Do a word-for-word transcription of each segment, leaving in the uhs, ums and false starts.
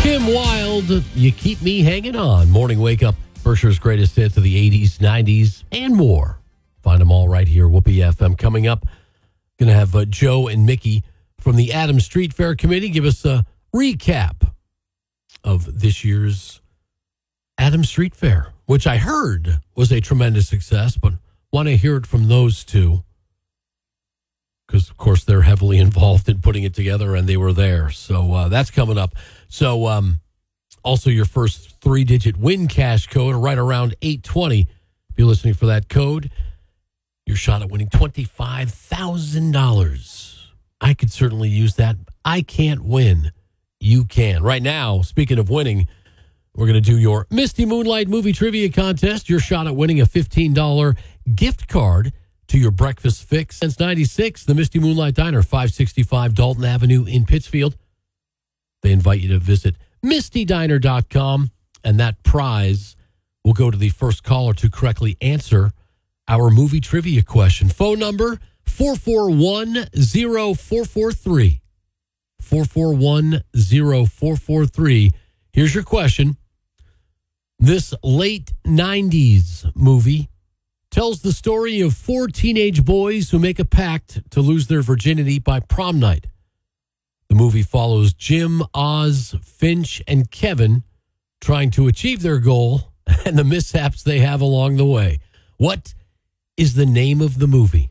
Kim Wilde, You Keep Me Hanging On. Morning Wake Up, Berkshire's greatest hits of the eighties, nineties, and more. Find them all right here, Whoopee F M. Coming up, going to have uh, Joe and Mickey from the Adams Street Fair Committee give us a recap of this year's Adams Street Fair, which I heard was a tremendous success, but want to hear it from those two because, of course, they're heavily involved in putting it together, and they were there. So uh, that's coming up. So um, also your first three-digit win cash code right around eight twenty. If you're listening for that code, your shot at winning twenty-five thousand dollars. I could certainly use that. I can't win. You can. Right now, speaking of winning, we're going to do your Misty Moonlight Movie Trivia Contest. Your shot at winning a fifteen dollars gift card to your breakfast fix. Since ninety-six, the Misty Moonlight Diner, five sixty-five Dalton Avenue in Pittsfield. They invite you to visit misty diner dot com, and that prize will go to the first caller to correctly answer our movie trivia question. Phone number, four four one, zero four four three. four four one, zero four four three. Here's your question. This late nineties movie tells the story of four teenage boys who make a pact to lose their virginity by prom night. The movie follows Jim, Oz, Finch, and Kevin trying to achieve their goal and the mishaps they have along the way. What is the name of the movie?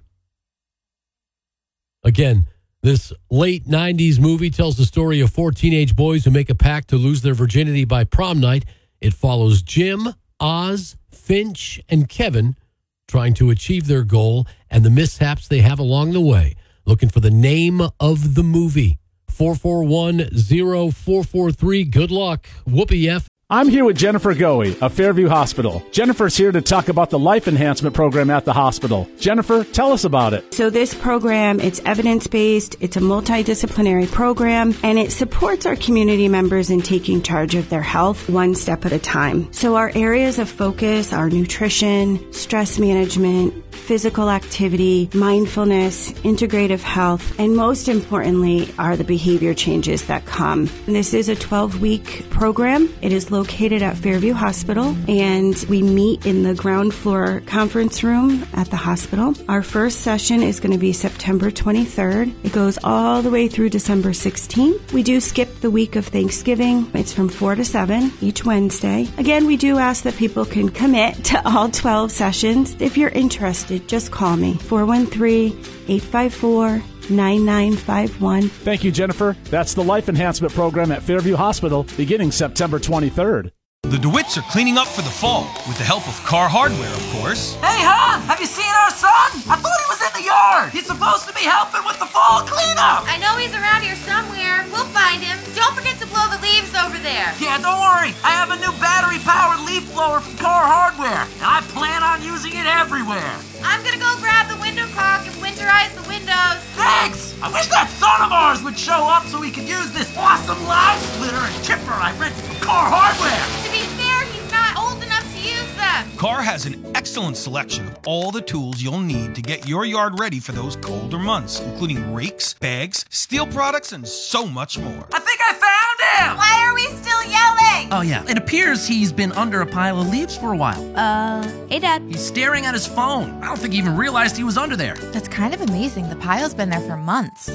Again, this late nineties movie tells the story of four teenage boys who make a pact to lose their virginity by prom night. It follows Jim, Oz, Finch, and Kevin trying to achieve their goal and the mishaps they have along the way. Looking for the name of the movie. four four one, zero four four three. Good luck. Whoopee F. I'm here with Jennifer Goey of Fairview Hospital. Jennifer's here to talk about the Life Enhancement Program at the hospital. Jennifer, tell us about it. So this program, it's evidence-based, it's a multidisciplinary program, and it supports our community members in taking charge of their health one step at a time. So our areas of focus are nutrition, stress management, physical activity, mindfulness, integrative health, and most importantly are the behavior changes that come. And this is a twelve-week program. It is located at Fairview Hospital, and we meet in the ground floor conference room at the hospital. Our first session is going to be September twenty-third. It goes all the way through December sixteenth. We do skip the week of Thanksgiving. It's from four to seven each Wednesday. Again, we do ask that people can commit to all twelve sessions. If you're interested, just call me, four one three, eight five four, nine nine five one. Thank you, Jennifer. That's the Life Enhancement Program at Fairview Hospital beginning September twenty-third. The DeWitts are cleaning up for the fall with the help of Car Hardware, of course. Hey, hon, have you seen our son? I thought he was in the yard. He's supposed to be helping with the fall cleanup. I know he's around here somewhere. We'll find him. Don't forget to blow the leaves over there. Yeah, don't worry. I have a new battery-powered leaf blower from Car Hardware, and I plan on using it everywhere. I'm gonna go grab the window caulk and winterize the windows. Thanks! I wish that son of ours would show up so we could use this awesome loud splitter and chipper I rented from Car Hardware. To be fair, he's not old enough to use them. Car has an excellent selection of all the tools you'll need to get your yard ready for those colder months, including rakes, bags, steel products, and so much more. I think I found him! Why are we still yelling? Oh, yeah. It appears he's been under a pile of leaves for a while. Uh, hey, Dad. He's staring at his phone. I don't think he even realized he was under there. That's kind of amazing. The pile's been there for months.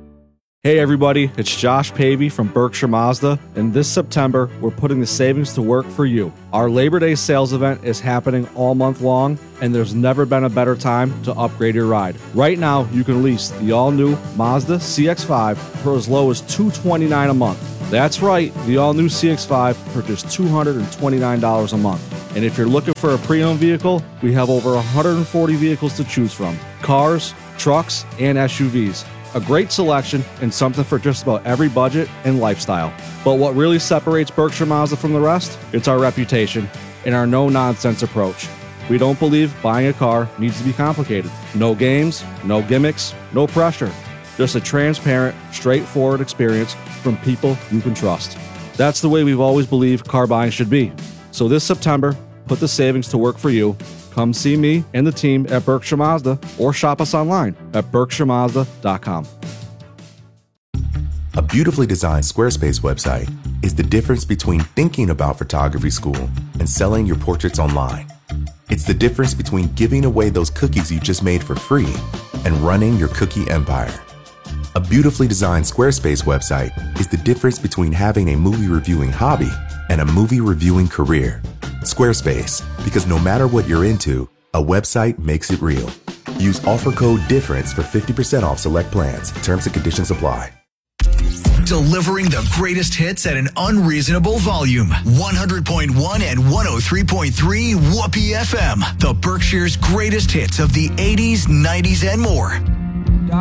Hey everybody, it's Josh Pavey from Berkshire Mazda, and this September, we're putting the savings to work for you. Our Labor Day sales event is happening all month long, and there's never been a better time to upgrade your ride. Right now, you can lease the all-new Mazda C X five for as low as two hundred twenty-nine dollars a month. That's right, the all-new C X five for just two hundred twenty-nine dollars a month. And if you're looking for a pre-owned vehicle, we have over one hundred forty vehicles to choose from. Cars, trucks, and S U Vs. A great selection and something for just about every budget and lifestyle. But what really separates Berkshire Mazda from the rest? It's our reputation and our no-nonsense approach. We don't believe buying a car needs to be complicated. No games, no gimmicks, no pressure. Just a transparent, straightforward experience from people you can trust. That's the way we've always believed car buying should be. So this September, put the savings to work for you. Come see me and the team at Berkshire Mazda or shop us online at berkshire mazda dot com. A beautifully designed Squarespace website is the difference between thinking about photography school and selling your portraits online. It's the difference between giving away those cookies you just made for free and running your cookie empire. A beautifully designed Squarespace website is the difference between having a movie reviewing hobby and a movie reviewing career. Squarespace, because no matter what you're into, a website makes it real. Use offer code DIFFERENCE for fifty percent off select plans. Terms and conditions apply. Delivering the greatest hits at an unreasonable volume. one hundred point one and one oh three point three Whoopee F M. The Berkshire's greatest hits of the eighties, nineties, and more.